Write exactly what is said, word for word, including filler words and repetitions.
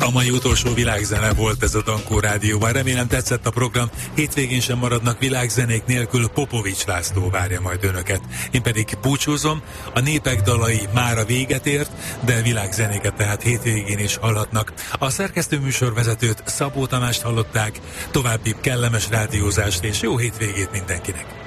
A mai utolsó világzene volt ez a Dankó Rádióban. Remélem tetszett a program. Hétvégén sem maradnak világzenék nélkül. Popovics László várja majd önöket. Én pedig búcsúzom. A népek dalai mára véget ért, de világzenéket tehát hétvégén is hallhatnak. A szerkesztő műsorvezetőt, Szabó Tamást hallották. További kellemes rádiózást és jó hétvégét mindenkinek.